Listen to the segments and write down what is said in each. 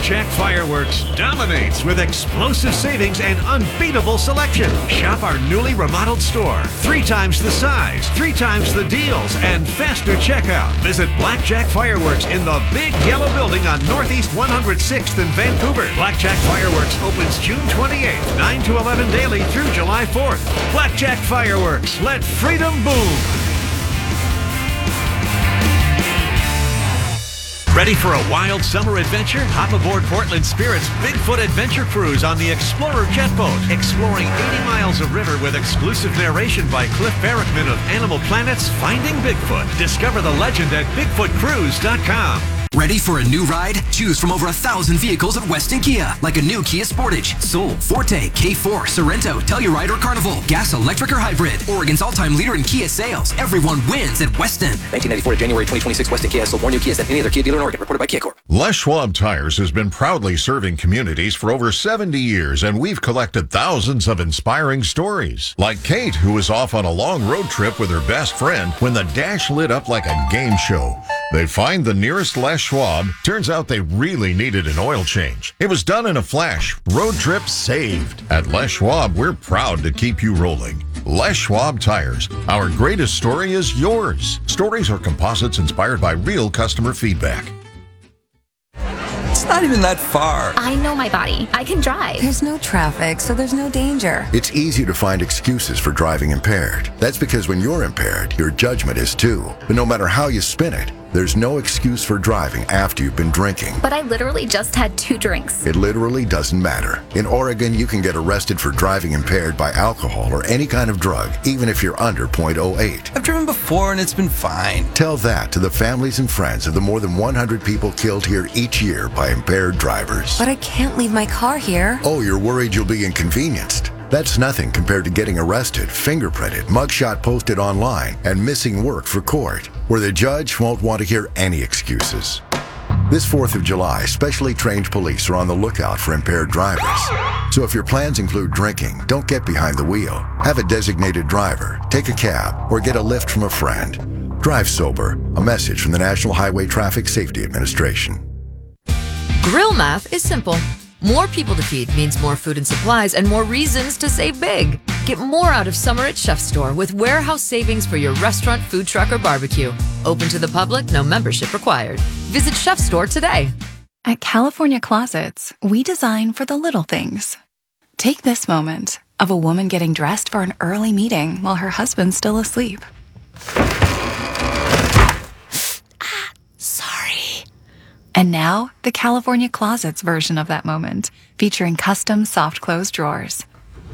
Blackjack Fireworks dominates with explosive savings and unbeatable selection. Shop our newly remodeled store. 3 times the size, 3 times the deals, and faster checkout. Visit Blackjack Fireworks in the big yellow building on Northeast 106th in Vancouver. Blackjack Fireworks opens June 28th, 9 to 11 daily through July 4th. Blackjack Fireworks, let freedom boom. Ready for a wild summer adventure? Hop aboard Portland Spirit's Bigfoot Adventure Cruise on the Explorer Jet Boat. Exploring 80 miles of river with exclusive narration by Cliff Barrickman of Animal Planet's Finding Bigfoot. Discover the legend at BigfootCruise.com. Ready for a new ride? Choose from over 1,000 vehicles at Weston Kia, like a new Kia Sportage, Soul, Forte, K4, Sorento, Telluride, or Carnival. Gas, electric, or hybrid. Oregon's all-time leader in Kia sales. Everyone wins at Weston. 1994 to January 2026, Weston Kia has sold more new Kias than any other Kia dealer in Oregon. Reported by Kia Corp. Les Schwab Tires has been proudly serving communities for over 70 years, and we've collected thousands of inspiring stories. Like Kate, who was off on a long road trip with her best friend when the dash lit up like a game show. They find the nearest Les Schwab. Turns out they really needed an oil change. It was done in a flash. Road trip saved. At Les Schwab, we're proud to keep you rolling. Les Schwab Tires. Our greatest story is yours. Stories are composites inspired by real customer feedback. It's not even that far. I know my body. I can drive. There's no traffic, so there's no danger. It's easy to find excuses for driving impaired. That's because when you're impaired, your judgment is too. But no matter how you spin it, there's no excuse for driving after you've been drinking. But I literally just had 2 drinks. It literally doesn't matter. In Oregon, you can get arrested for driving impaired by alcohol or any kind of drug, even if you're under .08. I've driven before and it's been fine. Tell that to the families and friends of the more than 100 people killed here each year by impaired drivers. But I can't leave my car here. Oh, you're worried you'll be inconvenienced? That's nothing compared to getting arrested, fingerprinted, mugshot posted online, and missing work for court, where the judge won't want to hear any excuses. This 4th of July, specially trained police are on the lookout for impaired drivers. So if your plans include drinking, don't get behind the wheel. Have a designated driver, take a cab, or get a lift from a friend. Drive sober. A message from the National Highway Traffic Safety Administration. Grill math is simple. More people to feed means more food and supplies and more reasons to save big. Get more out of summer at Chef Store with warehouse savings for your restaurant, food truck, or barbecue. Open to the public, no membership required. Visit Chef Store today. At California Closets, we design for the little things. Take this moment of a woman getting dressed for an early meeting while her husband's still asleep. Sorry. And now, the California Closets version of that moment, featuring custom soft close drawers.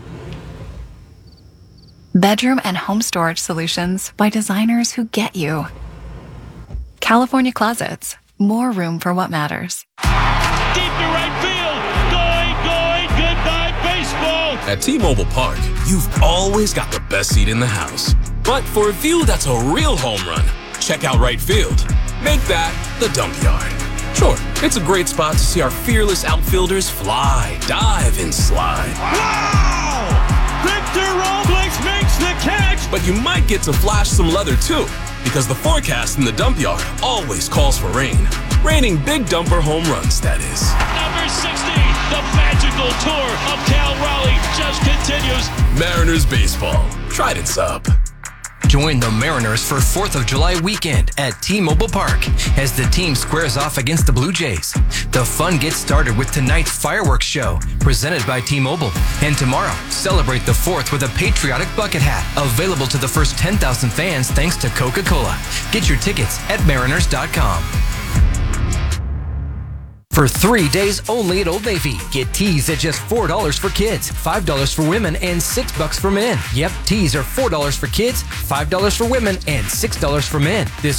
Bedroom and home storage solutions by designers who get you. California Closets, more room for what matters. Deep to right field, going, goodbye baseball. At T-Mobile Park, you've always got the best seat in the house. But for a view that's a real home run, check out right field. Make that the dump yard. Sure, it's a great spot to see our fearless outfielders fly, dive, and slide. Wow! Victor Robles makes the catch! But you might get to flash some leather too, because the forecast in the dump yard always calls for rain. Raining big dumper home runs, that is. Number 60, the magical tour of Cal Raleigh just continues. Mariners baseball. Trident's up. Join the Mariners for 4th of July weekend at T-Mobile Park as the team squares off against the Blue Jays. The fun gets started with tonight's fireworks show presented by T-Mobile. And tomorrow, celebrate the 4th with a patriotic bucket hat available to the first 10,000 fans thanks to Coca-Cola. Get your tickets at mariners.com. For 3 days only at Old Navy. Get tees at just $4 for kids, $5 for women, and $6 for men. Yep, tees are $4 for kids, $5 for women, and $6 for men. This